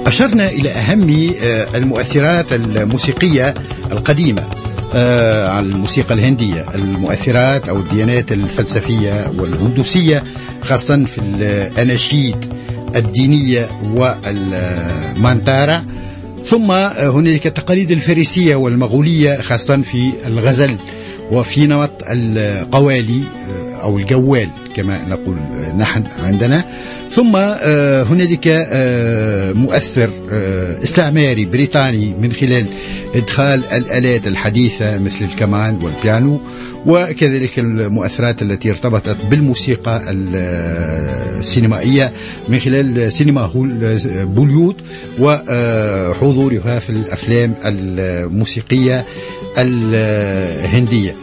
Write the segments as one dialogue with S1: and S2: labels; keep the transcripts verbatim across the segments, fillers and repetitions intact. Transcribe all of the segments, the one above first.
S1: أشرنا إلى أهم المؤثرات الموسيقية القديمة على الموسيقى الهندية، المؤثرات أو الديانات الفلسفية والهندوسية، خاصة في الأناشيد الدينية والمانتارا. ثم هنالك التقاليد الفارسية والمغولية، خاصة في الغزل وفي نمط القوالي أو الجوال كما نقول نحن عندنا. ثم هنالك مؤثر استعماري بريطاني من خلال إدخال الآلات الحديثة مثل الكمان والبيانو، وكذلك المؤثرات التي ارتبطت بالموسيقى السينمائية من خلال سينما بوليود وحضورها في الأفلام الموسيقية الهندية.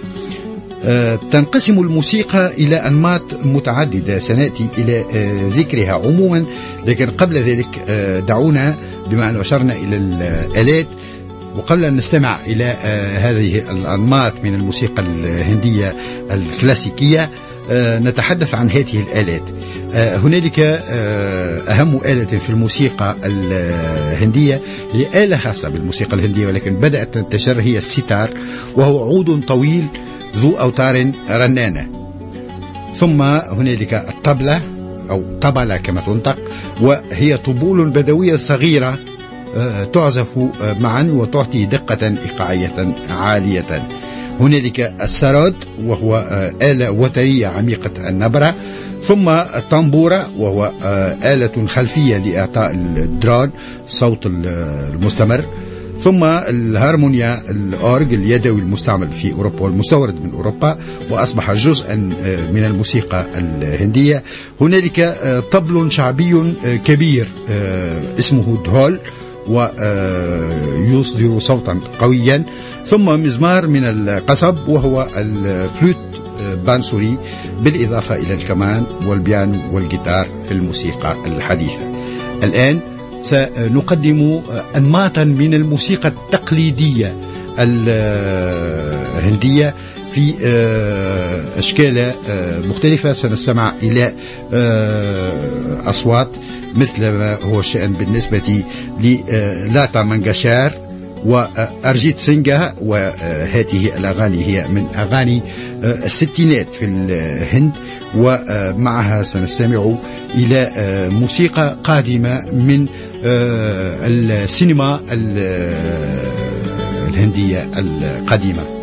S1: تنقسم الموسيقى إلى أنماط متعددة سنأتي إلى ذكرها عموما، لكن قبل ذلك دعونا بما أن أشرنا إلى الآلات وقبل أن نستمع إلى هذه الأنماط من الموسيقى الهندية الكلاسيكية نتحدث عن هذه الآلات. هنالك أهم آلة في الموسيقى الهندية هي آلة خاصة بالموسيقى الهندية ولكن بدأت تنتشر، هي الستار، وهو عود طويل ذو أوتار رنانة. ثم هنالك الطبلة أو طبلة كما تنطق، وهي طبول بدوية صغيرة تعزف معا وتعطي دقة إيقاعية عالية. هنالك السرود وهو آلة وترية عميقة النبرة. ثم الطنبورة وهو آلة خلفية لإعطاء الدرون الصوت المستمر. ثم الهارمونيا الأورج اليدوي المستعمل في أوروبا والمستورد من أوروبا وأصبح جزءا من الموسيقى الهندية. هنالك طبل شعبي كبير اسمه دهول ويصدر صوتا قويا. ثم مزمار من القصب وهو الفلوت بانسوري، بالإضافة إلى الكمان والبيانو والجيتار في الموسيقى الحديثة. الآن سنقدم أنماطا من الموسيقى التقليدية الهندية في أشكال مختلفة. سنستمع إلى أصوات مثل ما هو الشأن بالنسبة للاتا منغشار وأرجيت سينغا، وهذه الأغاني هي من أغاني الستينات في الهند. ومعها سنستمع إلى موسيقى قادمة من السينما الهندية القديمة.